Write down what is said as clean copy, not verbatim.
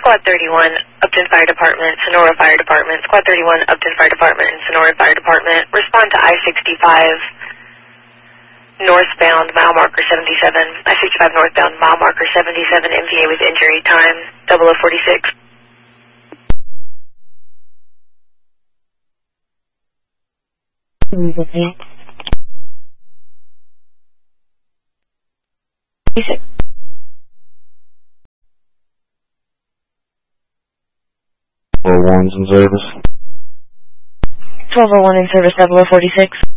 Squad 31, Upton Fire Department, Sonora Fire Department. Squad 31, Upton Fire Department, and Sonora Fire Department. Respond to I-65 northbound, mile marker 77. I-65 northbound, mile marker 77, MVA with injury, time 0046. Basic. 1201's in service. 1201 in service, 0046.